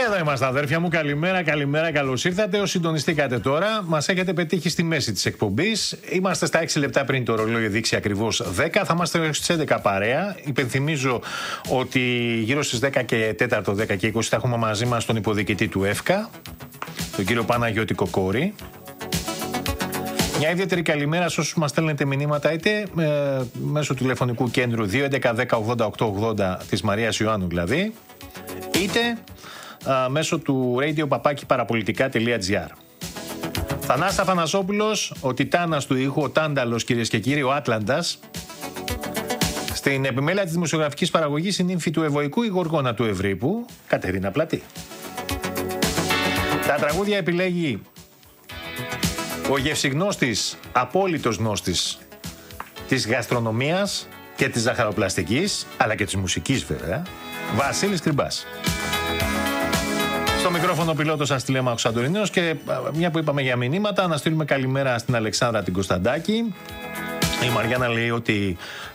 Εδώ είμαστε, αδέρφια μου. Καλημέρα, καλημέρα, καλώς ήρθατε. Όσοι συντονιστήκατε τώρα, μας έχετε πετύχει στη μέση της εκπομπής. Είμαστε στα 6 λεπτά πριν το ρολόι δείξει ακριβώς 10. Θα είμαστε στις 11 παρέα. Υπενθυμίζω ότι γύρω στις 10 και 4, 10 και 20 θα έχουμε μαζί μας τον υποδιοικητή του ΕΦΚΑ, τον κύριο Παναγιώτη Κοκόρη. Μια ιδιαίτερη καλημέρα σε όσους μας στέλνετε μηνύματα, είτε μέσω τηλεφωνικού κέντρου 211-10-80-880 της Μαρίας Ιωάννου δηλαδή, είτε μέσω του radio-papaki-parapolitica.gr. Θανάσης Αθανασόπουλος, ο τιτάνας του ήχου, ο Τάνταλος, κυρίες και κύριοι, ο Άτλαντας. Στην επιμέλεια της δημοσιογραφικής παραγωγής η νύμφη του Ευωικού, η Γοργόνα του Ευρύπου, Κατερίνα Πλατή. Τα τραγούδια επιλέγει ο γευσιγνώστης, απόλυτος γνώστης της γαστρονομίας και της ζαχαροπλαστικής, αλλά και της μουσικής βέβαια, Βασίλης Κρυμπάς. Στο μικρόφωνο πιλότος σας Τηλέμαχος Σαντορινέος, και μια που είπαμε για μηνύματα, να στείλουμε καλημέρα στην Αλεξάνδρα την Κωνσταντάκη. Η Μαριάννα λέει ότι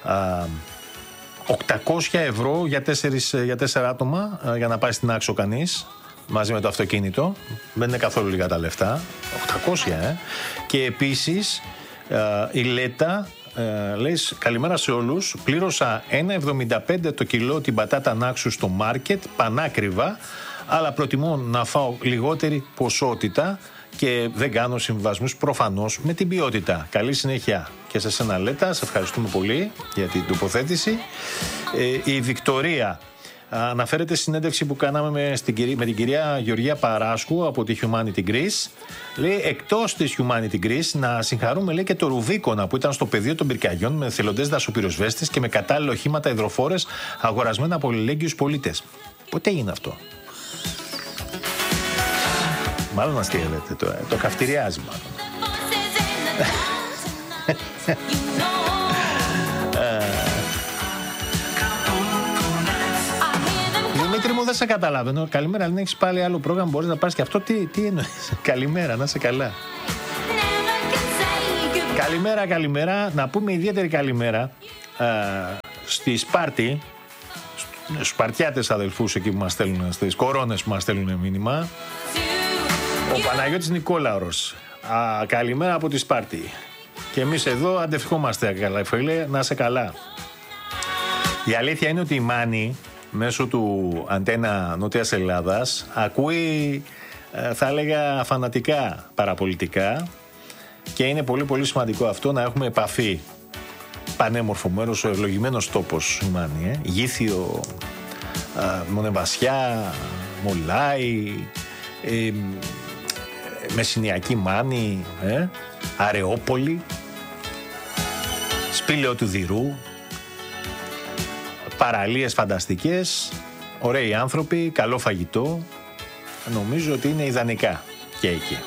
800 ευρώ για 4 άτομα για να πάει στην Άξο κανείς, μαζί με το αυτοκίνητο. Δεν είναι καθόλου λίγα τα λεφτά. 800, Και επίσης η Λέτα λέει καλημέρα σε όλους. Πλήρωσα 1,75 το κιλό την πατάτα Νάξου στο μάρκετ, πανάκριβα, αλλά προτιμώ να φάω λιγότερη ποσότητα και δεν κάνω συμβασμούς προφανώς με την ποιότητα. Καλή συνέχεια και σε σένα Λέτα, σε ευχαριστούμε πολύ για την τοποθέτηση. Η Βικτωρία αναφέρεται στη συνέντευξη που κάναμε με την κυρία Γεωργία Παράσκου από τη Humanity Greece. Λέει, εκτός της Humanity Greece, να συγχαρούμε, λέει, και το Ρουβίκονα που ήταν στο πεδίο των πυρκαγιών με εθελοντές δασοπυροσβέστες και με κατάλληλα οχήματα υδροφόρες αγορασμένα από αλληλέγγυους πολίτες. Πότε έγινε αυτό? Μάλλον αστείευεται τώρα. Το καυτηριάζει μάλλον. Δημήτρη μου, δεν σε καταλαβαίνω. Καλημέρα, αν έχεις πάλι άλλο πρόγραμμα μπορείς να πάρεις και αυτό. Τι εννοείς? Καλημέρα, να είσαι καλά. Καλημέρα, καλημέρα. Να πούμε ιδιαίτερη καλημέρα στη Σπάρτη, στους Σπαρτιάτες αδελφούς εκεί που μας στέλνουν, στις κορώνες που μας στέλνουν μήνυμα. Ο Παναγιώτης Νικόλαος. Καλημέρα από τη Σπάρτη. Και εμείς εδώ αντευχόμαστε καλά, φίλε, να είσαι καλά. Η αλήθεια είναι ότι η Μάνη, μέσω του Αντένα Νότιας Ελλάδας, ακούει, θα έλεγα, φανατικά παραπολιτικά, και είναι πολύ πολύ σημαντικό αυτό, να έχουμε επαφή. Πανέμορφο μέρος, ο ευλογημένος τόπος η Μάνη, Γήθιο, Μονεβασιά, Μολάι, Μεσσηνιακή Μάνη, Αρεόπολη, Σπήλαιο του Δηρού, παραλίες φανταστικές, ωραίοι άνθρωποι, καλό φαγητό. Νομίζω ότι είναι ιδανικά και εκεί.